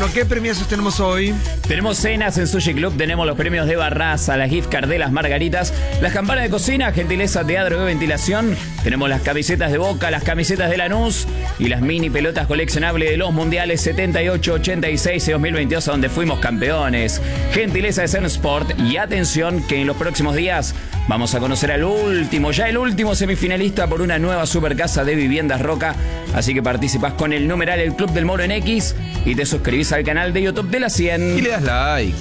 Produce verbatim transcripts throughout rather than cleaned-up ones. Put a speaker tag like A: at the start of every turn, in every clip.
A: ¿qué premios tenemos hoy?
B: Tenemos cenas en Sushi Club, tenemos los premios de Barraza, las gift card de las margaritas, las campanas de cocina, gentileza teatro de ventilación, tenemos las camisetas de Boca, las camisetas de Lanús y las mini pelotas coleccionables de los mundiales setenta y ocho, ochenta y seis y dos mil veintidós, donde fuimos campeones. Gentileza de Zen Sport y atención que en los próximos días vamos a conocer al último, ya el último semifinalista por una nueva supercasa de Viviendas Roca, así que participás con el numeral El Club del Moro en X y te suscribís al canal de YouTube de la cien.
C: Y le das like.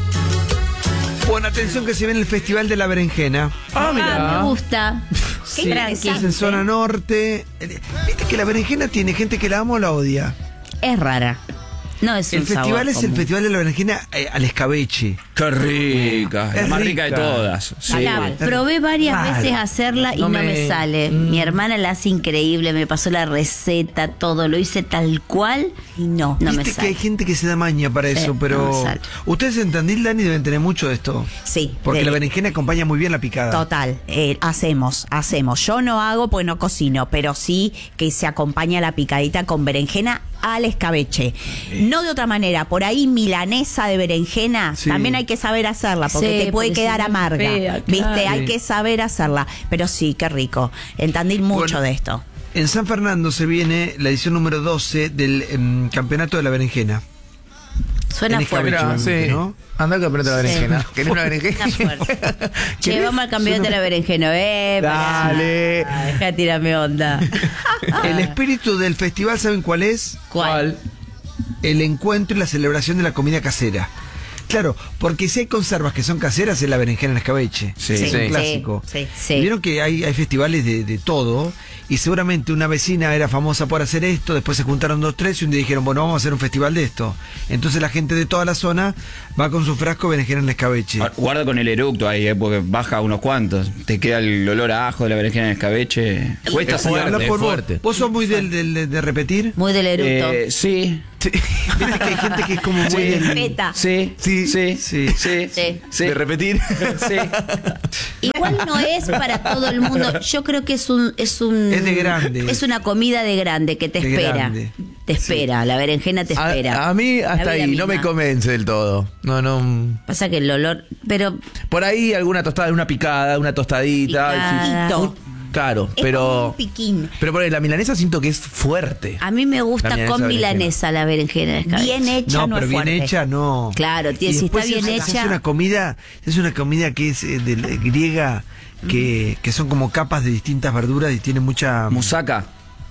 A: Bueno, atención que se viene el Festival de la Berenjena.
D: Ah, mira. Me gusta.
A: Sí,
D: Qué
A: es en zona norte. Viste que la berenjena tiene gente que la ama o la odia.
D: Es rara. No es un
A: El festival
D: sabor
A: es
D: común.
A: el Festival de la Berenjena eh, al escabeche.
B: ¡Qué rica!
A: Es
B: La más
A: rica.
B: rica de todas. Sí.
D: La probé varias
A: Raro.
D: veces hacerla y no,
C: No
D: me...
C: me-
D: sale.
C: Mm.
D: Mi hermana la hace increíble, me pasó la receta, todo, lo hice tal cual y no, no me
A: Viste que
D: sale.
A: hay gente que se da maña para
D: Sí,
A: eso,
D: no
A: pero
D: me sale.
A: ustedes en Tandil, Dani, deben tener mucho de esto.
E: Sí.
A: Porque
E: de-
A: la berenjena acompaña muy bien la picada.
E: Total, eh, hacemos, hacemos. Yo no hago pues no cocino, pero sí que se acompaña la picadita con berenjena al escabeche. No de otra manera, por ahí milanesa de berenjena,
A: Sí.
E: también hay que saber hacerla, porque
D: Sí,
E: te puede
D: porque
E: quedar
D: si no es
E: amarga.
D: fea,
E: ¿Viste?
D: claro.
E: Hay
A: Sí.
E: que saber hacerla. Pero sí, qué rico. En Tandil mucho
A: Bueno,
E: de esto.
A: En San Fernando se viene la edición número doce del em, Campeonato de la Berenjena.
D: Suena
A: en
D: fuerte.
A: escabeche.
C: Mira,
A: obviamente,
C: sí.
A: ¿no?
C: Anda que aprende la
D: Sí.
C: berenjena. ¿Querés una berenjena?
D: Suena fuerte. Che,
C: ¿Querés?
D: vamos al campeón de la berenjena. Eh, pará.
C: Dale.
D: Ah, deja de tirarme onda.
A: El espíritu del festival, ¿saben cuál es?
D: ¿Cuál?
A: El encuentro y la celebración de la comida casera. Claro, porque si hay conservas que son caseras, es la berenjena en escabeche.
B: Sí,
A: es
C: sí.
A: un clásico.
E: Sí,
D: sí.
A: Vieron que hay, hay festivales de, de todo, y seguramente una vecina era famosa por hacer esto, después se juntaron dos, tres, y un día dijeron, bueno, vamos a hacer un festival de esto. Entonces la gente de toda la zona va con su frasco de berenjena en escabeche.
B: Guarda con el eructo ahí, eh, porque baja unos cuantos. Te queda el olor a ajo de la berenjena en escabeche. Cuesta
C: Es fuerte,
A: Habla
B: saber.
A: por vos.
C: fuerte.
A: ¿Vos sos muy del, del- de, de repetir?
D: Muy del eructo.
B: Eh, sí.
A: Viste que hay gente que es como muy
B: Sí.
A: del...
E: Respeta.
B: Sí,
A: Sí,
B: sí,
A: sí.
B: sí, sí,
D: Sí.
B: sí.
C: De repetir.
B: Sí.
D: Igual no es para todo el mundo. Yo creo que es un es un
A: Es de grande.
D: Es una comida de grande que te
A: De
D: espera.
A: grande.
D: Te espera, la berenjena te espera.
C: A, a mí
D: La
C: hasta
D: vida
C: ahí, no me
D: misma.
C: convence del todo. No, no.
D: Pasa que el olor, pero
C: Por ahí alguna tostada, una picada, una tostadita.
D: Picada.
C: sí. Un- Claro,
E: Es como
C: pero.
E: un piquín.
C: Pero por ahí, la milanesa siento que es fuerte.
D: a mí me
C: La
D: gusta
C: milanesa
D: con
C: berenjena.
D: milanesa la berenjena. de escabeche.
E: Bien hecha,
A: No,
E: no,
A: pero
E: es
A: bien
E: fuerte.
A: hecha no.
D: Claro, tiene-
A: Y
D: si está
A: después
D: bien
A: es,
D: hecha-
A: Es una comida, es una comida que es eh, de, la griega, que, que son como capas de distintas verduras y tiene mucha...
B: Musaca.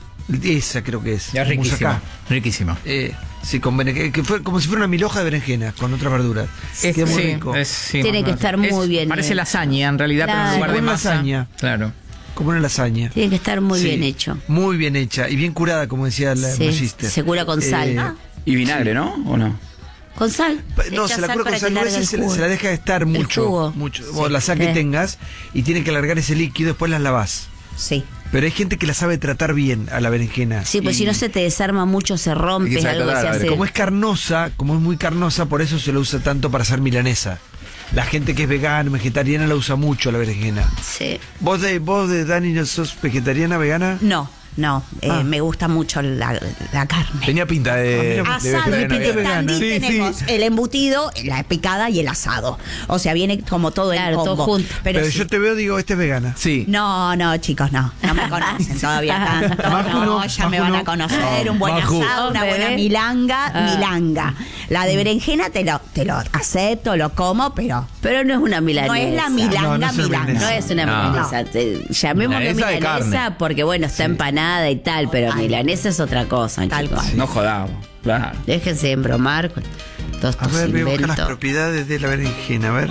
A: Esa creo que es.
F: Ya riquísimo.
A: Musacá.
F: Riquísimo.
A: Eh, sí, con berenjena, que fue como si fuera una milhoja de berenjena con otras verduras.
F: Es,
A: Queda muy
F: sí,
A: rico.
F: es- sí,
D: Tiene
F: más
D: que
F: o
D: estar
F: menos.
D: muy
F: Es-
D: bien,
F: Parece
D: eh.
F: lasaña en realidad, pero en
D: Claro.
F: lugar de
A: Como
F: masa.
A: lasaña.
F: Claro.
A: Como una lasaña.
D: Tiene que estar muy
A: Sí,
D: bien hecho.
A: Muy bien hecha y bien curada, como decía la
D: Sí,
A: Magister.
D: se cura con sal.
A: Eh,
D: Ah,
B: Y vinagre, ¿no? ¿O no?
D: con sal.
A: Pa-
D: Le
A: No,
D: echas
A: se la
D: sal
A: cura con
D: para
A: sal
D: que largue
A: gruesa y
D: el
A: se, la-
D: jugo.
A: se la deja estar
D: El
A: mucho.
D: jugo.
A: mucho
D: Sí.
A: o la sal que
D: Sí.
A: tengas y tiene que alargar ese líquido, después las lavás.
E: Sí.
A: Pero hay gente que la sabe tratar bien a la berenjena.
D: Sí, pues
A: Y
D: si no se te desarma mucho, se rompe,
C: Hay que
D: es
C: saber
D: algo que se
C: tratar,
D: hace.
A: Como es carnosa, como es muy carnosa, por eso se la usa tanto para hacer milanesa. La gente que es vegana, vegetariana, la usa mucho la berenjena.
D: Sí.
A: ¿Vos de, vos de Dani, no sos vegetariana, vegana?
E: No, no. eh,
A: Ah.
E: me gusta mucho la, la carne.
C: Tenía pinta de.
A: Ah, mira,
C: de
E: Asado,
C: vegetariana.
E: en
A: vegana.
E: Tandil
C: Sí, sí.
E: tenemos el embutido, la picada y el asado. O sea, viene como todo
D: Claro,
E: en
D: todo
E: combo.
D: junto.
E: Pero,
A: Pero
E: sí-
A: yo te veo, digo, este es vegana.
C: Sí.
E: No, no, chicos, no. No me conocen todavía tanto.
A: Maju
E: no,
A: no,
E: ya me
A: Maju
E: van
A: no.
E: a conocer. Un buen
C: Maju.
E: asado, una
D: Bebé.
E: buena milanga,
D: Ah.
E: milanga. La de berenjena te lo, te lo acepto, lo como, pero
D: Pero no es una milanesa.
E: no es la milanga,
A: No, no es una
E: milanga.
D: No
A: milanesa.
D: es una
C: No.
D: milanesa. Te- Llamémoslo
C: Milanesa de
D: milanesa
C: carne.
D: porque, bueno, está empanada y tal, pero milanesa es otra cosa,
E: Tal
D: chicos.
E: cual.
B: No jodamos. Claro.
D: Déjense de embromar con todos
A: A
D: estos
A: ver, voy a buscar las
D: inventos.
A: propiedades de la berenjena, a ver.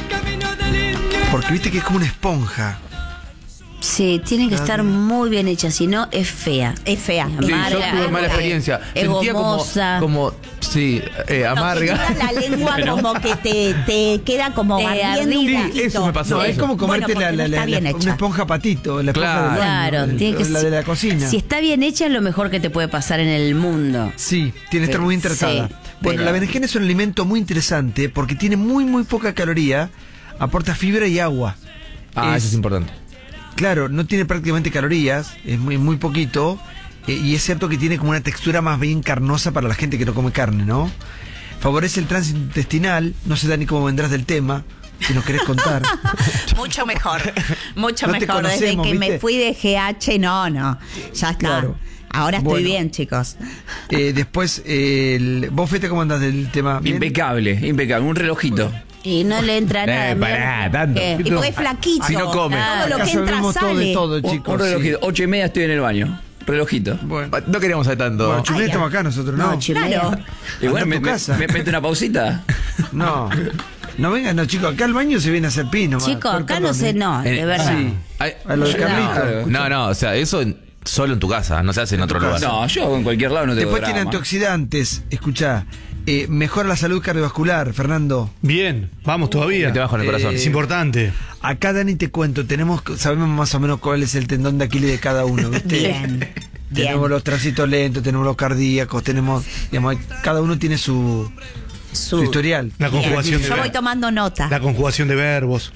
A: Porque viste que es como una esponja.
D: Sí, tiene que estar muy bien hecha, si no es fea.
E: Es fea.
D: Sí,
C: Sí,
D: amarga,
C: yo tuve
D: es
C: mala
D: go-
C: experiencia.
D: es
C: Sentía como,
D: gomosa.
C: como, sí, eh,
E: No,
C: amarga.
E: te queda la lengua como que te, te queda como
D: Te
E: ardiendo un
D: ardida.
E: poquito.
C: Sí, eso me pasó.
A: No, es
C: eso.
A: como comerte
E: Bueno,
A: la,
E: porque
A: la,
E: no está
A: la-
E: bien
A: la-
E: hecha.
A: una esponja patito, la esponja
C: Claro.
A: del baño,
D: Claro, tiene que
A: la de la
D: ser-
A: cocina.
D: Si está bien hecha es lo mejor que te puede pasar en el mundo.
A: Sí, tiene que estar muy bien tratada.
D: Sí,
A: bueno,
D: pero-
A: la berenjena es un alimento muy interesante porque tiene muy, muy poca caloría, aporta fibra y agua.
C: Ah,
A: Es-
C: eso es importante.
A: Claro, no tiene prácticamente calorías, es muy, muy poquito, eh, y es cierto que tiene como una textura más bien carnosa para la gente que no come carne, ¿no? favorece el tránsito intestinal, no sé, Dani, cómo vendrás del tema, si nos querés contar.
E: Mucho mejor, mucho
A: No te
E: mejor. Desde
A: conocemos,
E: que me
A: ¿viste?
E: fui de G H, no, no, ya está.
A: Claro.
E: Ahora estoy
A: Bueno.
E: bien, chicos.
A: Eh, después, eh, el- vos, Fete, ¿cómo andás del tema? ¿Bien?
B: Impecable, impecable. Un relojito.
D: Y no le entra
C: Eh,
D: nada.
C: pará,
D: mira.
C: tanto.
D: ¿Qué?
E: Y porque es flaquito.
C: Si no come.
E: Todo lo
A: Acá
E: que entra
A: sabemos todo de
E: sale.
A: todo,
B: Un,
A: chicos.
B: un relojito.
A: sí.
B: Ocho y media estoy en el baño. Relojito.
A: Bueno,
C: No queríamos saber tanto.
A: bueno Chumel,
E: Ay,
A: estamos acá nosotros, ¿no?
D: No, chimea.
E: Claro.
B: Y bueno,
A: Anda a
B: me,
A: tu
B: me,
A: casa.
B: me mete una pausita.
A: No. No vengan, no, chicos, acá al baño se viene a hacer pino.
D: Chicos, acá no sé, no, de
C: Eh,
D: verdad.
A: Sí.
C: Ay,
A: A lo de
C: yo-
A: Carlito.
C: No, no, o sea, eso en- solo en tu casa, no se hace en otro
A: tu
C: lugar.
A: casa.
B: No, yo en cualquier lado no tengo
A: Después tiene
B: drama.
A: antioxidantes, escuchá. Eh, mejora la salud cardiovascular, Fernando.
F: Bien, vamos todavía.
C: Te bajo en el corazón.
F: Es importante.
A: Acá, Dani, te cuento, tenemos, sabemos más o menos cuál es el tendón de Aquiles de cada uno, ¿viste?
E: Bien,
A: Tenemos
E: bien.
A: los tránsitos lentos, tenemos los cardíacos, tenemos, digamos, cada uno tiene su, su
E: Su-
A: historial.
F: La conjugación de
E: Yo voy
F: verbos.
E: tomando nota.
F: La conjugación de verbos.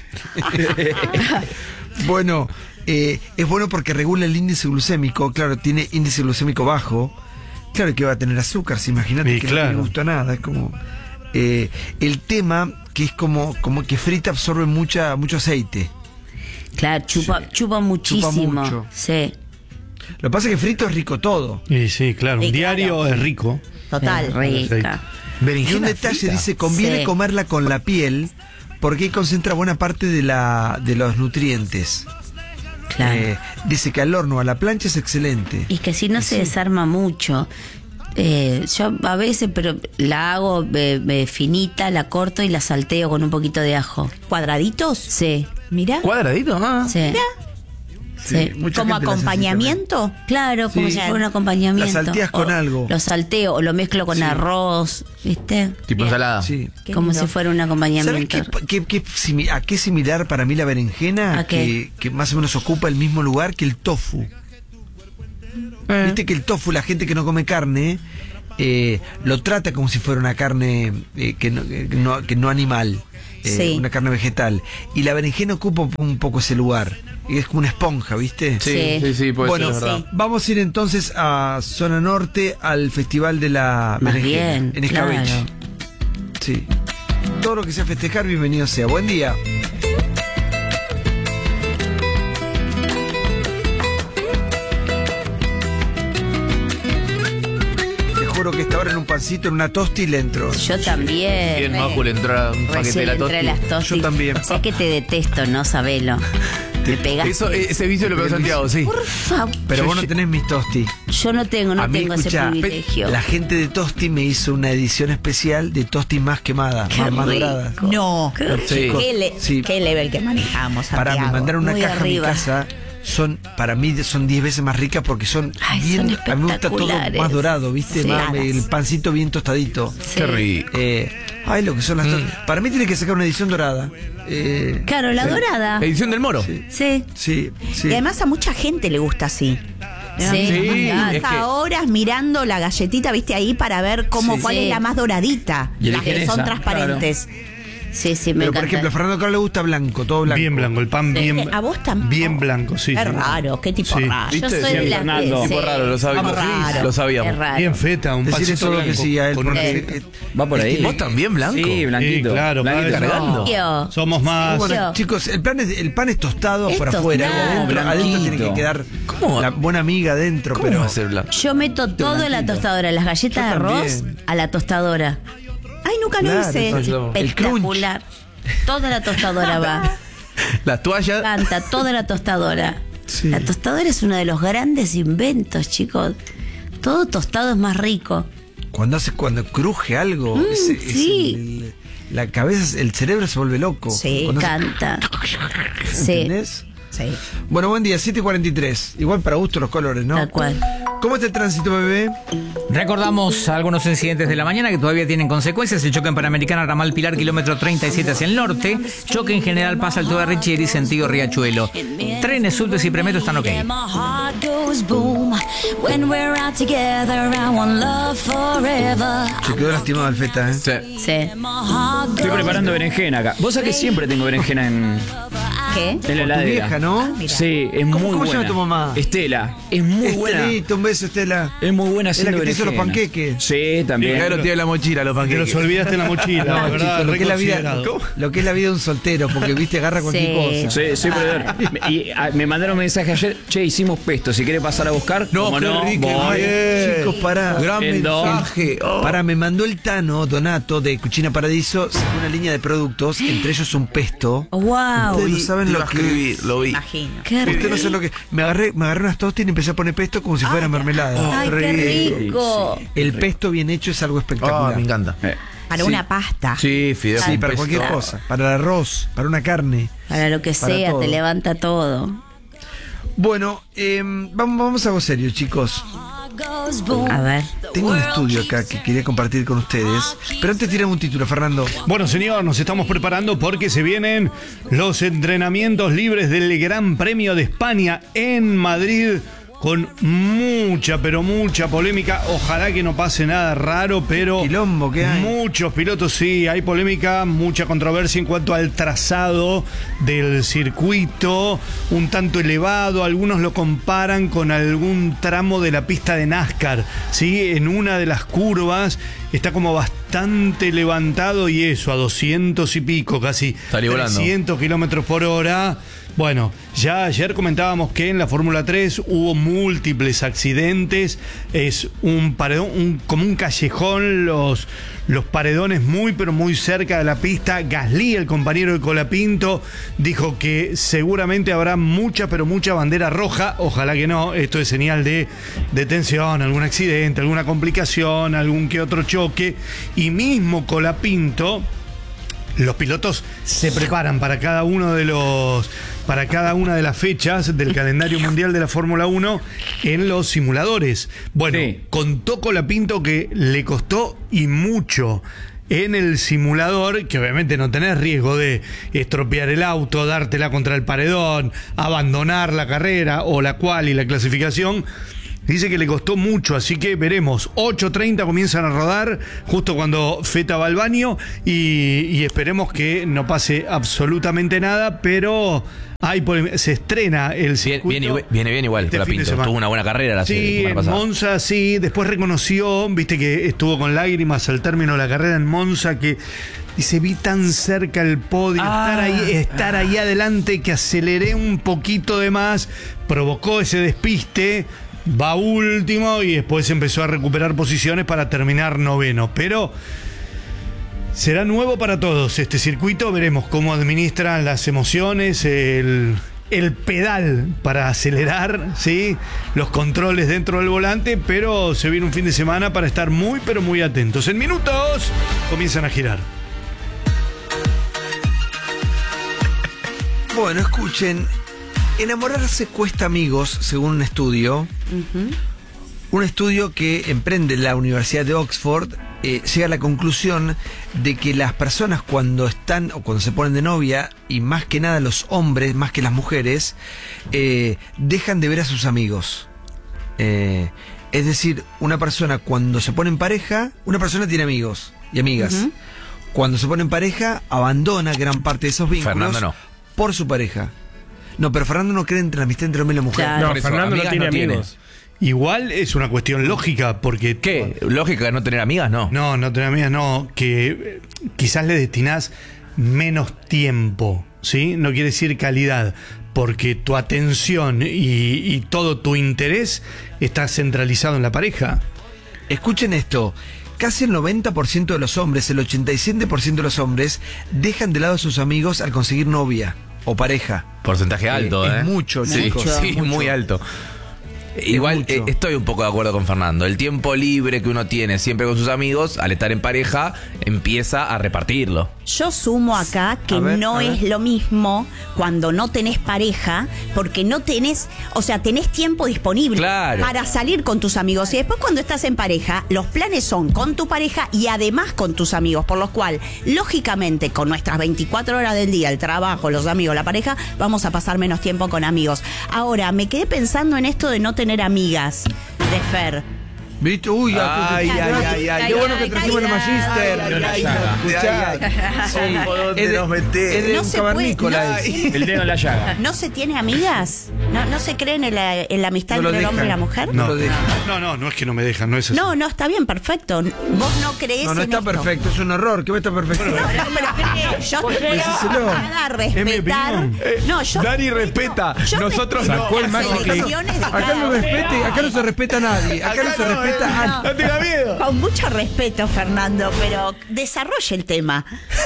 A: Bueno, eh, es bueno porque regula el índice glucémico. Claro, tiene índice glucémico bajo. Claro que va a tener azúcar, si imagínate
F: Sí,
A: que no
F: claro.
A: le gusta nada. Es como. eh, el tema que es como, como que frita absorbe mucha, mucho aceite.
D: Claro, chupa, chupa muchísimo.
A: mucho.
D: Sí.
A: Lo que pasa es que frito es rico todo.
F: Y sí, claro.
E: Sí,
F: Un
E: claro.
F: diario es rico.
E: Total.
D: Es rica.
A: Y un detalle dice, conviene
D: Sí.
A: comerla con la piel porque ahí concentra buena parte de, la, de los nutrientes.
D: Claro.
A: Eh, dice que al horno, a la plancha es excelente.
D: Y es que si no se desarma mucho. Eh, yo a veces, pero la hago eh, eh, finita, la corto y la salteo con un poquito de ajo.
E: ¿Cuadraditos?
D: Sí,
E: Mira.
C: ¿Cuadradito? Ah.
D: sí. Sí.
A: mucha
E: Como
A: gente la hace así
E: acompañamiento.
D: Claro, como
A: Sí.
D: si fuera un acompañamiento.
A: La salteas con
D: O
A: algo.
D: Lo salteo o lo mezclo con
A: Sí.
D: arroz, ¿viste?
C: Tipo ensalada.
A: también. Sí.
E: Qué
D: Como
E: lindo.
D: si fuera un
A: ¿Sabes
D: acompañamiento.
A: qué, qué- qué simi- a qué similar para mí la berenjena?
D: ¿A qué?
A: Que, que más o menos ocupa el mismo lugar que el tofu.
C: Eh.
A: Viste que el tofu, la gente que no come carne, eh, lo trata como si fuera una carne eh, que, no, que, no, que no animal, eh,
E: Sí.
A: una carne vegetal. Y la berenjena ocupa un poco ese lugar. Y es como una esponja, ¿viste?
C: Sí,
D: Sí.
C: sí, sí, puede
A: Bueno,
C: ser, es verdad.
A: vamos a ir entonces a Zona Norte al Festival de la
D: Más
A: Berenjena
D: bien,
A: en Escabeche.
D: claro.
A: Sí. Todo lo que sea festejar, bienvenido sea. Buen día. Te juro que esta hora en un pancito, en una tosti le entro.
D: Yo también.
C: Bien,
D: re-
C: Majo, le entra un paquete
D: Recién
C: de la
D: entré a las
C: tosti.
D: tosti.
A: Yo también.
D: Sé que te detesto, ¿no? Sabelo. Te pegaste.
C: Eso, ese vicio lo pegó Santiago, sí.
D: Por favor.
A: Pero
C: Yo-
A: vos no tenés mis tosti.
D: Yo no tengo, no
A: a mí,
D: tengo
A: escuchá,
D: ese privilegio.
A: la gente de Tosti me hizo una edición especial de Tosti más quemadas,
D: Qué
A: más, más
D: rico.
A: doradas.
E: No.
C: Sí.
E: ¿Qué, le-
A: Sí.
E: qué level que manejamos,
A: Para me
E: Santiago?
A: mandaron una
D: Muy
A: caja
D: arriba.
A: a mi casa. Son, para mí son diez veces más ricas porque son
D: Ay,
A: bien,
D: son
A: a mí me gusta todo
D: espectaculares.
A: más dorado, ¿viste?
D: Sí.
A: Más,
E: Claras.
A: el pancito bien tostadito.
D: Sí.
C: Qué rico.
A: Eh, ay, lo que son las tosti. Para mí tiene que sacar una edición dorada. Eh,
D: Claro, la dorada.
C: Edición del Moro.
D: Sí.
A: sí, sí.
E: Y además a mucha gente le gusta así.
D: Sí.
C: Sí,
D: Ah,
C: es
E: Hasta
C: que-
E: horas mirando la galletita, viste, ahí para ver cómo,
A: Sí.
E: cuál
D: Sí.
E: es la más doradita.
B: Y
E: Las que
B: eligen
E: son
B: esa,
E: transparentes.
D: Sí, sí, me
A: Pero por
D: encanta.
A: ejemplo, a Fernando Carlos le gusta blanco, todo blanco.
F: Bien blanco, el pan bien.
E: ¿A vos también?
F: Bien blanco, sí.
E: Qué
F: sí.
E: raro, qué tipo
F: Sí.
E: raro.
D: Yo
C: ¿Viste?
D: soy
C: Sí,
D: de las
B: Fernando.
D: que
C: Tipo
D: sí.
C: raro, lo sabíamos.
E: Raro.
C: Lo sabíamos.
D: Es raro.
F: Bien feta, un
A: Decirle
F: pancito
A: todo lo que
F: blanco.
A: sí a él.
F: con un-
A: porque,
B: Eh,
A: eh,
B: Va por ahí.
C: ¿Vos también blanco?
B: Sí, blanquito.
F: Sí, claro,
B: Blanquito.
F: cada vez-
C: Cargando.
D: Yo.
F: Somos más.
A: Bueno,
D: Yo.
A: chicos, el pan, es, el pan es tostado
D: Es
A: por afuera.
D: tostado.
A: y adentro, adentro
B: Blanquito.
A: tiene que quedar
C: ¿Cómo?
A: la buena amiga adentro.
C: ¿Cómo
A: pero
C: va a ser blanco?
D: Yo meto todo en la tostadora, las galletas de
A: Yo
D: arroz
A: también.
D: a la tostadora.
E: Ay, nunca lo
A: Claro,
E: hice.
A: eso es- El crunch.
D: Espectacular. Toda la tostadora va.
C: Las toallas.
D: Canta, toda la tostadora.
A: Sí.
D: La tostadora es uno de los grandes inventos, chicos. Todo tostado es más rico.
A: Cuando hace, cuando cruje algo, ese- ese-
D: sí.
A: el- la cabeza, el cerebro se vuelve loco.
E: Sí.
A: Cuando hace-
D: Canta. Sí,
A: ¿Entendés?
E: Sí.
A: Bueno, buen día, siete y cuarenta y tres. Igual para gusto los colores, ¿no?
D: tal cual.
A: ¿Cómo está el tránsito, bebé?
G: Recordamos algunos incidentes de la mañana que todavía tienen consecuencias. El choque en Panamericana Ramal Pilar, kilómetro treinta y siete hacia el norte. Choque en general pasa Alto de Richieri, sentido Riachuelo. Trenes, subtes y premetro están ok.
A: Se quedó lastimado el feta, ¿eh?
C: Sí.
D: Sí.
B: Estoy preparando berenjena acá. Vos sabés que siempre tengo berenjena en.
E: ¿Qué?
B: Es la
A: Por tu
B: heladera.
A: vieja, ¿no?
E: Ah, mira.
B: Sí, es
A: ¿Cómo-
B: muy
A: cómo se
B: buena.
A: llama tu mamá?
B: Estela. Es muy buena.
A: Estelita, un beso, Estela.
B: Es muy buena
A: Es la
B: haciendo
A: que te hizo los
B: berenjenas.
A: panqueques.
B: Sí, también.
C: Acá lo tiene en la mochila, los
F: Te
C: panqueques.
F: los olvidaste en la mochila,
A: No,
F: la verdad,
A: chicos, lo que es la vida,
F: reconsiderado.
A: lo que es la vida de un soltero, porque viste, agarra cualquier
E: Sí.
A: cosa.
B: Sí, sí, pero y, a- me mandaron un mensaje ayer, che, hicimos pesto, si querés pasar a buscar,
C: No,
B: como
C: qué
B: no,
C: rico,
B: voy.
C: bien.
A: Chicos, pará.
C: Gran
B: En dos.
C: mensaje. Oh.
A: Pará, me mandó el Tano Donato de Cucina Paradiso, sacó una línea de productos, entre ellos un pesto.
D: Wow.
A: Ustedes no
C: Uy,
A: saben
C: te
A: lo
C: lo
A: que...
C: escribí, lo vi.
E: Imagino.
D: Qué
A: Usted
D: rico.
A: no sabe lo que... Me agarré, me agarré unas tostas y empecé a poner pesto como si fuera mermelada.
D: Ay, qué rico.
A: El pesto bien hecho es algo
C: Ah,
A: espectacular.
C: me encanta.
B: Eh,
E: Para
A: Sí.
E: una pasta.
C: Sí, fideo
A: Sí,
C: con
A: para
C: pesto.
A: cualquier cosa. Para el arroz, para una carne.
D: Para lo que
A: Para
D: sea,
A: todo.
D: te levanta todo.
A: Bueno, eh, vamos, vamos a algo serio, chicos.
D: A ver.
A: Tengo un estudio acá que quería compartir con ustedes. Pero antes tirame un título, Fernando.
F: Bueno, señor, nos estamos preparando porque se vienen los entrenamientos libres del Gran Premio de España en Madrid, con mucha, pero mucha polémica. Ojalá que no pase nada raro, pero
A: Quilombo que hay.
F: muchos pilotos, sí, hay polémica, mucha controversia en cuanto al trazado del circuito, un tanto elevado. Algunos lo comparan con algún tramo de la pista de NASCAR, sí, en una de las curvas está como bastante levantado, y eso a doscientos y pico, casi
C: Salí volando.
F: trescientos kilómetros por hora. Bueno, ya ayer comentábamos que en la Fórmula tres hubo múltiples accidentes. Es un paredón, un, como un callejón, los, los paredones muy, pero muy cerca de la pista. Gasly, el compañero de Colapinto, dijo que seguramente habrá mucha, pero mucha bandera roja. Ojalá que no. Esto es señal de detención, algún accidente, alguna complicación, algún que otro choque. Y mismo Colapinto, los pilotos se preparan para cada uno de los para cada una de las fechas del calendario mundial de la Fórmula uno en los simuladores. Bueno,
B: Sí.
F: contó Colapinto que le costó y mucho en el simulador, que obviamente no tenés riesgo de estropear el auto, dártela contra el paredón, abandonar la carrera o la cual y la clasificación. Dice que le costó mucho, así que veremos. ocho treinta comienzan a rodar, justo cuando Feta va al baño, y, y esperemos que no pase absolutamente nada, pero hay polem- se estrena el
C: Bien,
F: circuito.
C: viene, viene bien igual,
F: este
C: con la
F: fin de
C: Pinto.
F: semana.
C: Tuvo una buena carrera la
F: Sí,
C: semana
F: en
C: pasada.
F: Monza, sí. Después reconoció, viste que estuvo con lágrimas al término de la carrera en Monza, que dice, vi tan cerca el podio,
C: Ah.
F: estar ahí, estar ahí adelante, que aceleré un poquito de más, provocó ese despiste, va último y después empezó a recuperar posiciones para terminar noveno. Pero será nuevo para todos este circuito, veremos cómo administran las emociones, el, el pedal para acelerar, ¿sí? Los controles dentro del volante, pero se viene un fin de semana para estar muy, pero muy atentos. En minutos comienzan a girar.
A: Bueno, escuchen. Enamorarse cuesta, amigos, según un estudio. Un estudio que emprende la Universidad de Oxford eh, llega a la conclusión de que las personas cuando están o cuando se ponen de novia, y más que nada los hombres, más que las mujeres, eh, dejan de ver a sus amigos. Eh, es decir, una persona cuando se pone en pareja, una persona tiene amigos y amigas.
D: Ujú.
A: Cuando se pone en pareja, abandona gran parte de esos vínculos
C: Fernando no.
A: por su pareja. No, pero Fernando no cree entre la amistad entre hombre y la mujer.
D: Claro.
H: No,
C: Por eso,
H: Fernando no
C: amigas
H: tiene
C: no tiene.
H: amigos.
F: Igual es una cuestión lógica, porque...
C: ¿Qué? ¿Lógica no tener amigas? No.
F: No, no tener amigas, no. Que eh, quizás le destinás menos tiempo, ¿sí? No quiere decir calidad, porque tu atención y, y todo tu interés está centralizado en la pareja.
A: Escuchen esto. Casi el noventa por ciento de los hombres, el ochenta y siete por ciento de los hombres, dejan de lado a sus amigos al conseguir novia o pareja.
C: Porcentaje alto,
A: es
C: ¿eh?
A: mucho,
C: sí,
A: chicos,
C: sí,
A: mucho.
C: muy alto. Igual
A: mucho.
C: eh, estoy un poco de acuerdo con Fernando. El tiempo libre que uno tiene siempre con sus amigos, al estar en pareja, empieza a repartirlo.
E: Yo sumo acá que
A: A ver,
E: no
A: a ver.
E: es lo mismo cuando no tenés pareja, porque no tenés, o sea, tenés tiempo disponible
C: Claro.
E: para salir con tus amigos. Y después cuando estás en pareja, los planes son con tu pareja y además con tus amigos, por lo cual, lógicamente, con nuestras veinticuatro horas del día, el trabajo, los amigos, la pareja, vamos a pasar menos tiempo con amigos. Ahora, me quedé pensando en esto de no tener amigas, de Fer.
A: ¿Viste? Uy,
C: Ay, ay, ay, ay,
A: qué bueno que
E: ay,
A: trajimos el
E: ay,
A: Magister.
B: ay, ay, ay,
A: Escuchá.
C: Sí. ¿Dónde
A: Es de-
C: nos metés?
A: es de
E: No
A: un
E: se puede,
A: cavernícola
E: no,
A: ese.
B: El dedo en la llaga.
E: ¿No se tiene amigas? ¿No, no se creen en la, en la amistad
A: No lo
E: entre el hombre y la
A: dejan.
E: mujer?
F: No,
A: lo deja.
F: no, no, no es que no me dejan, no es así.
E: No, no, está bien, perfecto. Vos no creés
A: No, no
E: en
A: está
E: esto.
A: perfecto, es un error. ¿Qué va a estar perfecto?
E: No, pero yo te
A: decíselo.
E: a
F: Es mi
E: respetar.
F: opinión.
E: No, yo
C: Dani respeta,
E: yo
C: nosotros no.
E: respeto
C: Sacó
E: las
C: el Magic
E: elecciones de
A: Acá
E: cada
A: no
E: uno.
A: respete, acá no se respeta a nadie. Acá no se respeta a
C: No tenga miedo.
E: Con mucho respeto, Fernando, pero desarrolle el tema.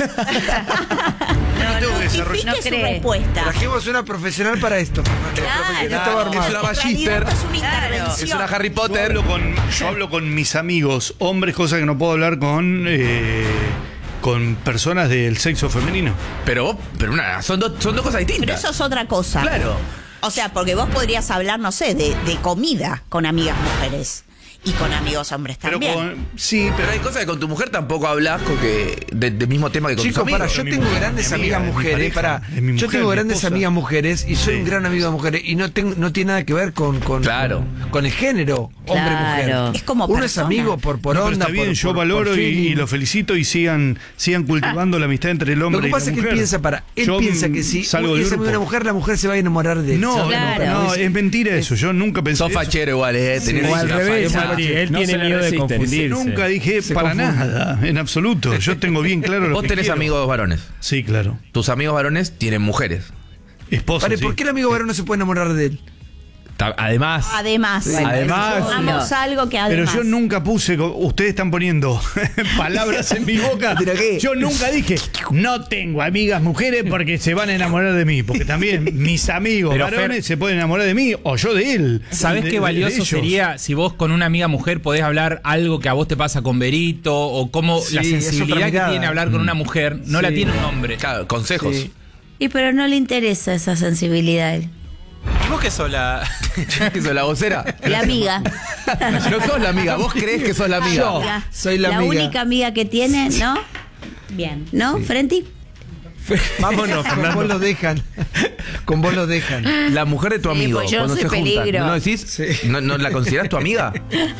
F: No tengo que desarrollar.
E: Justifique
D: No
E: su
D: cree.
E: respuesta.
A: Trajimos una profesional para esto.
E: Claro,
A: Ya estaba armado.
C: Es una
E: en realidad
C: Magister.
E: esto es una intervención.
C: Es una Harry
F: Yo
C: Potter.
F: hablo, con, yo hablo con mis amigos, hombres, cosa que no puedo hablar con eh, con personas del sexo femenino.
C: Pero vos, pero una, son, dos, son dos cosas
E: Pero
C: distintas.
E: eso es otra cosa.
C: Claro.
E: O sea, porque vos podrías hablar, no sé, de, de comida con amigas mujeres y con amigos hombres
F: Pero
E: también.
F: con, sí, pero
C: Pero hay cosas que con tu mujer tampoco hablas con que, de- del mismo tema que con
A: Chicos,
C: tus
A: para,
C: amigos.
A: yo
F: mi
A: tengo
F: mujer,
A: grandes
F: mi amiga,
A: amigas
F: mi
A: mujeres,
F: pareja,
A: para,
F: es mi
A: yo
F: mujer,
A: tengo
F: mi
A: grandes
F: esposa.
A: amigas mujeres y soy
F: Sí.
A: un gran amigo de mujeres y no tengo, no tiene nada que ver con, con,
C: Claro.
A: con, con el género hombre-mujer.
D: Claro.
E: Es como
A: Uno es
E: persona.
A: amigo por, por
F: no, pero
A: onda,
F: está bien,
A: por-
F: yo
A: por-
F: valoro
A: por
F: y,
A: feeling.
F: y lo felicito y sigan sigan cultivando la amistad entre el
A: Lo
F: hombre
A: que
F: y la
A: pasa es que él
F: mujer.
A: piensa para, él
F: Yo,
A: piensa
F: mm,
A: que si
F: salgo
A: uno
F: del
A: es amigo de una
F: grupo.
A: mujer, la mujer se va a enamorar de él.
F: No,
A: ¿sabes?
D: Claro.
F: no, es mentira eso. Yo nunca pensé
C: Sos
F: eso.
C: fachero igual, eh. Tenés
H: O al
C: una
H: revés,
C: facha.
H: Mati, él
B: No
H: tiene
B: se le
H: miedo de
B: resisten.
H: confundirse.
F: Nunca dije
A: Se
F: para
A: confunde.
F: nada, en absoluto. Yo tengo bien claro lo
C: Vos
F: que
C: tenés
F: quiero.
C: amigos varones.
F: Sí, claro.
C: Tus amigos varones tienen mujeres.
F: Esposa,
A: Vale,
F: sí.
A: ¿por qué el amigo varón no se puede enamorar de él?
C: Ta- Además,
E: Además,
C: Además,
E: vamos algo que
F: Pero
E: además.
F: yo nunca puse, co- ustedes están poniendo palabras en mi boca.
C: ¿Pero qué?
F: Yo nunca dije, no tengo amigas mujeres porque se van a enamorar de mí. Porque también mis amigos
H: Pero,
F: varones
H: Fer,
F: se pueden enamorar de mí o yo de él.
H: ¿Sabés
F: De-
H: qué
F: de- de
H: valioso
F: ellos.
H: sería si vos con una amiga mujer podés hablar algo que a vos te pasa con Berito o cómo
A: Sí,
H: la
A: es otra
H: sensibilidad que
A: mirada.
H: tiene hablar con una mujer no la
A: Sí.
H: tiene un hombre?
C: claro, consejos.
A: Sí.
D: Y pero no le interesa esa sensibilidad a él.
I: ¿Y vos qué sos la...?
C: ¿Qué sos la vocera?
D: La amiga.
C: No sos la amiga, vos creés que sos la amiga.
A: Yo. soy la amiga.
D: única amiga que tiene, ¿no?
E: Bien.
D: ¿No, Frenti?
I: Vámonos,
A: Con vos
I: Fernando.
A: lo dejan. Con vos lo dejan.
C: La mujer de tu
D: Sí,
C: amigo,
D: pues yo
C: cuando
D: soy
C: se juntan,
D: peligro.
C: ¿no decís?
A: Sí.
C: ¿No, no la considerás tu amiga?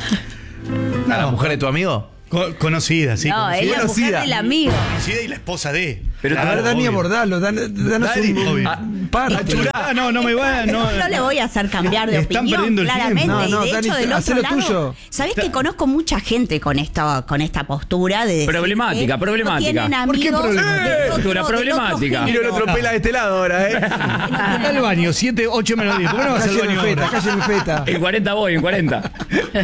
C: ¿A la mujer de tu amigo?
F: Co- conocida, sí.
D: No,
F: conocida.
D: es la mujer del amigo.
F: Conocida y la esposa de.
A: Pero a ver,
F: Claro,
A: Dani,
F: obvio.
A: abordalo. Dan, danos
F: Dani,
A: un,
F: obvio.
A: un par.
F: Ah, no, no me va. No,
E: No le voy a hacer cambiar de
F: Están
E: opinión,
F: perdiendo el
E: claramente.
F: tiempo.
A: No, no,
E: y de
A: Dani,
E: hecho, del otro
A: hacelo
E: lado,
A: tuyo.
E: ¿sabés que conozco mucha gente con esta, con esta postura de decir
B: Problemática,
E: que
B: problemática.
E: No tienen
F: ¿Por qué
E: amigos
F: problemática?
E: del otro-
B: Postura
E: del otro
B: problemática.
E: género.
C: Miro el otro pela de este lado ahora, ¿eh?
F: Anda al baño, siete, ocho menos diez. ¿Por qué no vas al
A: Calle
F: baño
A: mi feta,
F: ahora?
A: calle mi feta.
B: En cuarenta voy, en cuarenta.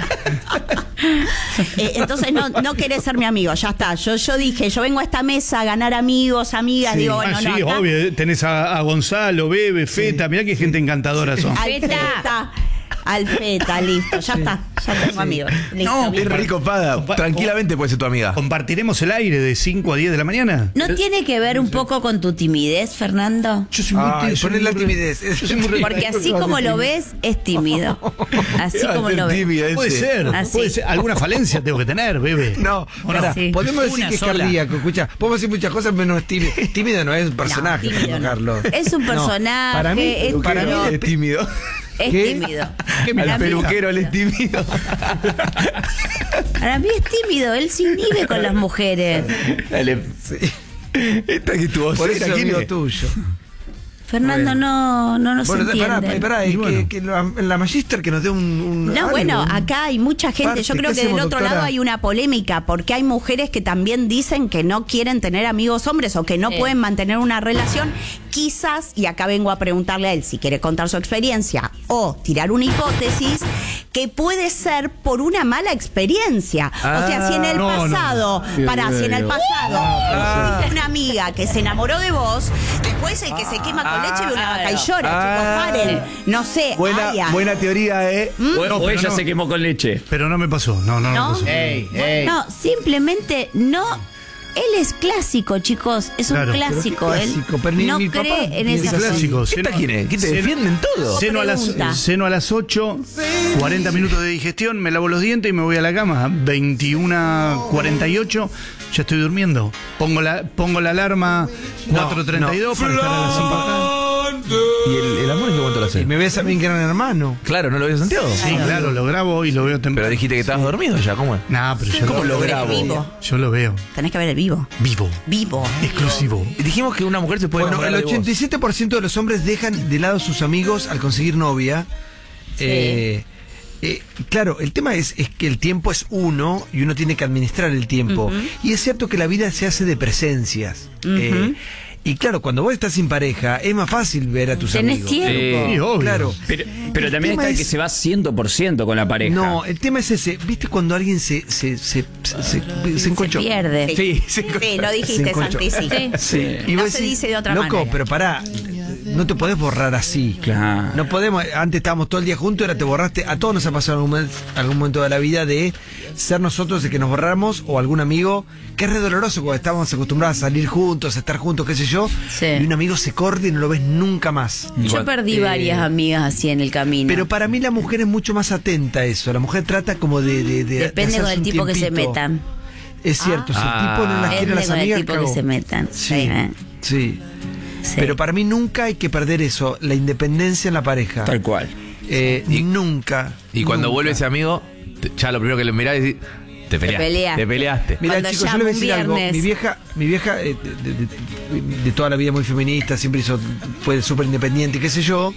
E: Eh, entonces no, no querés ser mi amigo, ya está. Yo, yo dije, yo vengo a esta mesa a ganar amigos, amigas,
F: Sí.
E: digo,
F: Ah,
E: bueno,
F: sí,
E: no, acá-
F: obvio. Tenés a, a Gonzalo, Bebe, Feta. Mirá qué gente encantadora son.
E: Al feta, al feta, listo, ya está, ya tengo amigos. Listo,
F: No,
E: bien.
C: Es rico, pada. Tranquilamente puede ser tu amiga.
F: ¿Compartiremos el aire de cinco a diez de la mañana?
D: ¿No tiene que ver un poco con tu timidez, Fernando?
F: Yo soy muy
A: Ay,
F: soy
A: poné la
F: muy-
A: timidez.
F: Yo soy muy
D: Porque así como lo ves, es tímido. Así como lo ves.
F: Puede ser,
D: Así.
F: puede ser. Alguna falencia tengo que tener, Bebe.
A: No,
F: ¿O no?
A: pará,
D: Sí.
A: podemos decir
H: Una
A: que es
H: sola.
A: cardíaco. Escucha, podemos decir muchas cosas, menos tímido. Tímido no es un personaje,
E: tímido
A: Fernando
E: no.
A: Carlos.
D: Es un
A: No,
D: personaje,
A: para mí,
D: es,
A: para mí
D: pero
C: es tímido.
D: es
A: ¿Qué?
D: tímido.
A: ¿Qué me
C: Al
A: la
C: peluquero él es tímido.
D: Para mí es tímido, él se inhibe con las mujeres.
C: Dale. Esta que tu
A: Por
C: vocera,
A: eso
C: ¿quién
A: amigo
C: es?
A: tuyo.
D: Fernando no, no nos
A: Bueno, pará,
D: entiende.
A: pará, y
F: Y bueno.
A: que, que la, la Magister que nos dé un, un-
E: No,
A: algo,
E: bueno,
A: un-
E: acá hay mucha gente.
A: parte,
E: Yo creo
A: ¿qué
E: que del
A: hacemos,
E: otro
A: doctora?
E: lado hay una polémica, porque hay mujeres que también dicen que no quieren tener amigos hombres o que no
D: Sí.
E: pueden mantener una relación. Quizás, y acá vengo a preguntarle a él si quiere contar su experiencia o tirar una hipótesis, que puede ser por una mala experiencia. o sea, si en el
F: no, no.
E: pasado, para si en el pasado tuviste una amiga que se enamoró de vos, después el que se quema con leche ve una vaca y llora,
C: Ah.
E: chicos, paren. No sé,
C: Buena,
E: Aya.
C: buena teoría, ¿eh?
B: O,
F: No,
B: o
F: pero
B: ella
F: no.
B: se quemó con leche.
F: Pero no me pasó. No, no, no,
E: ¿No?
F: me pasó.
C: Ey, ey.
D: No, simplemente no. Él es clásico, chicos. Es
F: Claro,
D: un
F: pero
D: clásico.
A: qué
D: Él
A: clásico, pero ni
D: no
A: mi
D: cree
A: papá
D: en
A: piensa
D: esas
F: Es
D: cosas.
F: clásico.
C: ¿Esta quién es? ¿Quién te defienden todo?
F: Ceno a, las,
E: Pregunta.
F: ceno a las ocho, cuarenta minutos de digestión, me lavo los dientes y me voy a la cama. veintiuno cuarenta y ocho, ya estoy durmiendo. Pongo la, pongo la alarma cuatro treinta y dos para estar a las cinco acá.
C: ¿Y el, el amor en qué momento lo haces?
A: Y me ves a mí en Gran Hermano.
C: Claro, ¿no lo habías sentido?
F: Sí, claro, lo grabo y lo veo temprano.
C: Pero dijiste que estabas dormido ya, ¿cómo es?
F: Nah, pero yo
C: ¿Cómo lo
E: Tenés
C: grabo?
E: vivo.
F: Yo lo veo.
E: Tenés que ver el vivo.
F: Vivo.
E: Vivo.
F: Exclusivo.
C: Dijimos que una mujer se puede
A: Bueno, el
C: enamorar de vos.
A: ochenta y siete por ciento de los hombres dejan de lado a sus amigos al conseguir novia. Eh, eh, claro, el tema es, es que el tiempo es uno y uno tiene que administrar el tiempo. Y es cierto que la vida se hace de presencias. Eh, y claro, cuando vos estás sin pareja, es más fácil ver a tus
D: Tenés
A: amigos.
D: tiempo.
F: Sí, obvio.
A: Claro.
B: Pero, pero
A: El
B: también
A: tema
B: está el
A: es-
B: que se va cien por ciento con la pareja.
A: No, el tema es ese. ¿Viste cuando alguien se, se, se, se, se, se
D: Se
A: enconchó?
D: pierde.
C: Sí, sí.
E: Sí, lo dijiste,
A: Se encontró.
E: Santi, sí.
A: Sí. Y
E: No
A: vos
E: se
A: decís,
E: dice de otra
A: loco,
E: manera.
A: pero pará, no te podés borrar así.
B: Claro.
A: No podemos, antes estábamos todo el día juntos, ahora te borraste. A todos nos ha pasado en algún, momento- algún momento de la vida de ser nosotros de que nos borráramos o algún amigo, que es re doloroso cuando estábamos acostumbrados a salir juntos, a estar juntos, qué sé yo,
D: Sí.
A: y un amigo se corta y no lo ves nunca más.
D: Yo perdí
A: Eh,
D: varias amigas así en el camino.
A: Pero para mí la mujer es mucho más atenta a eso. La mujer trata como de... de, de
D: Depende
A: de
D: con
A: hacerse
D: el
A: un
D: tipo que se
A: tiempito.
D: metan.
A: Es cierto, si el
C: Ah.
A: tipo no las quiere
D: Depende
A: las
D: con el
A: amigas,
D: tipo que
A: cagó.
D: se metan.
A: Sí,
D: Eh,
A: sí.
D: sí.
A: Pero para mí nunca hay que perder eso, la independencia en la pareja.
B: Tal cual.
A: Eh, nunca.
C: Y cuando
A: nunca.
C: vuelve ese amigo, te- ya lo primero que le mirás y decís, te peleaste.
D: peleaste.
C: Te peleaste.
A: Mira,
D: Cuando
A: chicos, yo
D: llama
A: le voy a
D: un
A: decir algo.
D: viernes.
A: Mi vieja, mi vieja eh, de, de- de- de toda la vida muy feminista, siempre hizo, fue súper independiente, qué sé yo.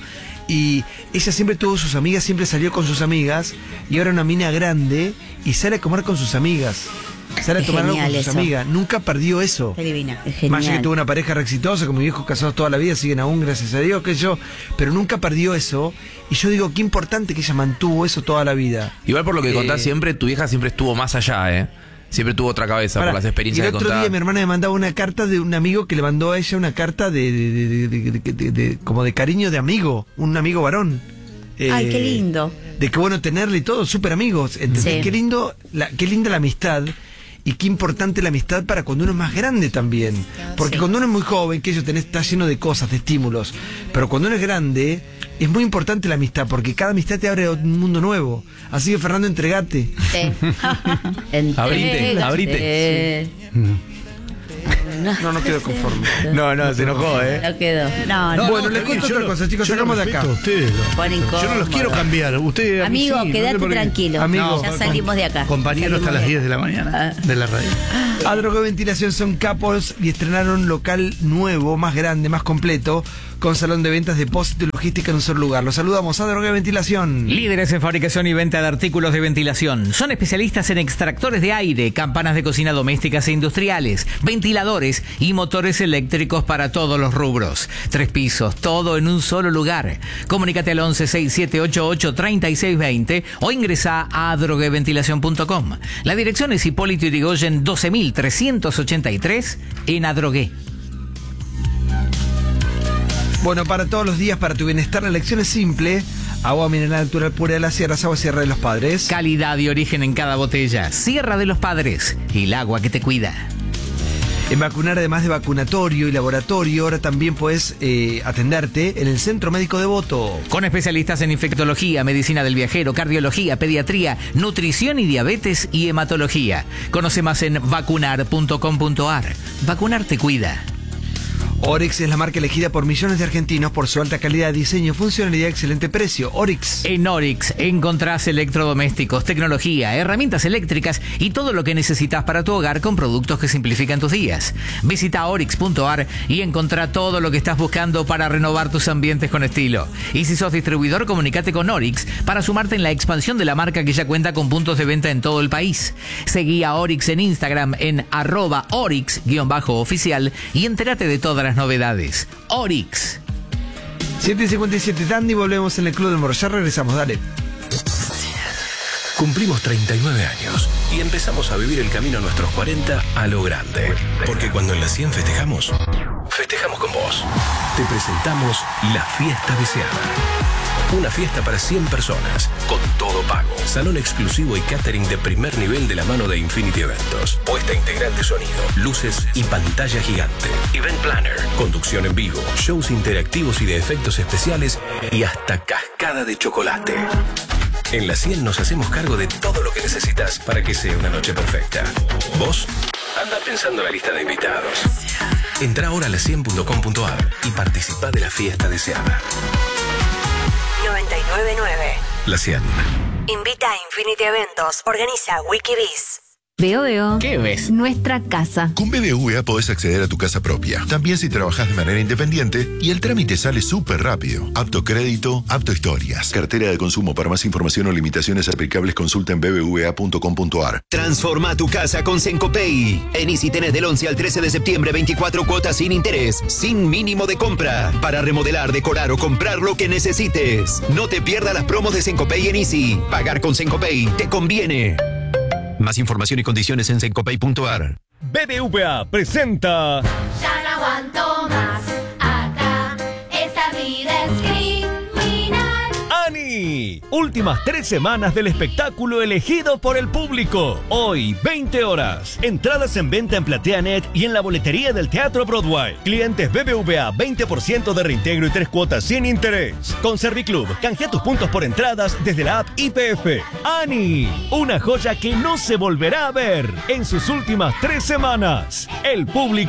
A: Y ella siempre tuvo sus amigas, siempre salió con sus amigas. Y ahora una mina grande y sale a comer con sus amigas. Sale a
D: Es
A: tomar algo con
D: genial
A: sus
D: eso.
A: amigas. Nunca perdió eso.
E: Qué divina.
D: Es
A: Más allá que
D: genial.
A: tuvo una pareja re exitosa, con mis viejos casados toda la vida, siguen aún, gracias a Dios, qué sé yo. Pero nunca perdió eso. Y yo digo, qué importante que ella mantuvo eso toda la vida.
C: Igual por lo que
A: Eh,
C: contás siempre, tu vieja siempre estuvo más allá, ¿eh? Siempre tuvo otra cabeza
A: Pará,
C: por las
A: y
C: experiencias
A: el
C: que
A: otro
C: contaba.
A: día mi hermana me mandaba una carta de un amigo que le mandó a ella una carta de, de- de- de- de- de- de- como de cariño de amigo, un amigo varón.
E: Ay,
A: Eh,
E: qué lindo.
A: De qué bueno tenerle y todo, súper amigos. ¿Entendés?
D: Sí.
A: Qué lindo, la, qué linda la amistad. Y qué importante la amistad para cuando uno es más grande también. Porque cuando uno es muy joven, que eso tenés, está lleno de cosas, de estímulos. Pero cuando uno es grande, es muy importante la amistad, porque cada amistad te abre un mundo nuevo. Así que Fernando, entregate.
D: Sí.
C: Abrite, abrite.
D: Eh,
A: No, no quedo conforme.
C: No, no, se enojó, ¿eh?
D: No quedó.
E: No, no.
A: Bueno,
F: está
A: les
F: bien,
A: cuento
F: yo
A: otra
F: lo-
A: cosa, chicos,
F: yo lo
A: sacamos de
F: respeto
A: acá.
F: a ustedes.
D: Pone
F: Yo no los
D: incómodo.
F: quiero cambiar. Usted, a mí
D: Amigo,
F: sí, no sé
D: quédate
F: por qué.
D: tranquilo.
A: Amigo,
D: ya salimos de acá.
F: Compañero hasta
D: Salimos
F: las
D: de
F: diez
D: acá.
F: de la mañana de la radio.
A: Adrogué Ventilación son capos y estrenaron local nuevo, más grande, más completo, con salón de ventas, depósito y logística en un solo lugar. Los saludamos, Adrogué Ventilación.
G: Líderes en fabricación y venta de artículos de ventilación. Son especialistas en extractores de aire, campanas de cocina domésticas e industriales, ventiladores y motores eléctricos para todos los rubros. Tres pisos, todo en un solo lugar. Comunícate al once sesenta y siete ochenta y ocho treinta y seis veinte o ingresa a adrogué ventilación punto com. La dirección es Hipólito Yrigoyen doce mil trescientos ochenta y tres en Adrogué.
A: Bueno, para todos los días, para tu bienestar, la elección es simple. Agua mineral natural pura de las sierras, agua Sierra de los Padres.
G: Calidad y origen en cada botella. Sierra de los Padres, el agua que te cuida.
A: En vacunar, además de vacunatorio y laboratorio, ahora también puedes eh, atenderte en el Centro Médico Devoto.
G: Con especialistas en infectología, medicina del viajero, cardiología, pediatría, nutrición y diabetes y hematología. Conoce más en vacunar punto com punto ar. Vacunar te cuida.
A: Oryx es la marca elegida por millones de argentinos por su alta calidad, diseño, funcionalidad y excelente precio. Oryx.
G: En Oryx encontrás electrodomésticos, tecnología, herramientas eléctricas y todo lo que necesitas para tu hogar con productos que simplifican tus días. Visita oryx punto ar y encontrá todo lo que estás buscando para renovar tus ambientes con estilo. Y si sos distribuidor, comunicate con Oryx para sumarte en la expansión de la marca que ya cuenta con puntos de venta en todo el país. Seguí a Oryx en Instagram en arroba oryx-oficial y entérate de todas las novedades. Oryx.
A: siete y cincuenta y siete, Dandy, volvemos en el Club del Morro. Ya regresamos, dale.
J: Cumplimos treinta y nueve años y empezamos a vivir el camino a nuestros cuarenta a lo grande. Porque cuando en la cien festejamos, festejamos con vos. Te presentamos la fiesta deseada. Una fiesta para cien personas, con todo pago. Salón exclusivo y catering de primer nivel de la mano de Infinity Eventos. Puesta integral de sonido, luces y pantalla gigante. Event Planner, conducción en vivo, shows interactivos y de efectos especiales y hasta cascada de chocolate. En la cien nos hacemos cargo de todo lo que necesitas para que sea una noche perfecta. ¿Vos? Anda pensando la lista de invitados. Entrá ahora a la cien punto com punto a r y participa de la fiesta deseada.
K: noventa y nueve punto nueve.
J: La cien.
K: Invita a Infinity Eventos. Organiza Wikibiz.
L: Veo, veo.
B: ¿Qué ves?
L: Nuestra casa.
M: Con B B V A podés acceder a tu casa propia. También si trabajas de manera independiente y el trámite sale súper rápido. Apto crédito, apto historias. Cartera de consumo. Para más información o limitaciones aplicables consulta en b b v a punto com punto a r.
N: Transforma tu casa con Sencopay. En Easy tenés del once al trece de septiembre veinticuatro cuotas sin interés, sin mínimo de compra. Para remodelar, decorar o comprar lo que necesites. No te pierdas las promos de Sencopay en Easy. Pagar con Sencopay te conviene. Más información y condiciones en sencopay punto a r.
O: B B V A presenta.
P: Ya no aguanto más acá. Esta vida es criminal.
O: ¡Ani! Últimas tres semanas del espectáculo elegido por el público. Hoy, veinte horas. Entradas en venta en PlateaNet y en la boletería del Teatro Broadway. Clientes B B V A, veinte por ciento de reintegro y tres cuotas sin interés. Con Serviclub, canjea tus puntos por entradas desde la app Y P F. ¡Ani! Una joya que no se volverá a ver en sus últimas tres semanas. El público